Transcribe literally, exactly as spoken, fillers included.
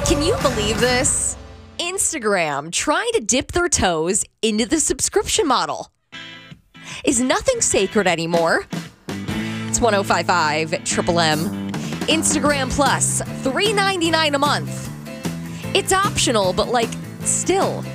Can you believe this? Instagram trying to dip their toes into the subscription model. Is nothing sacred anymore? It's one oh five point five Triple M. Instagram Plus, three ninety-nine a month. It's optional, but like, still,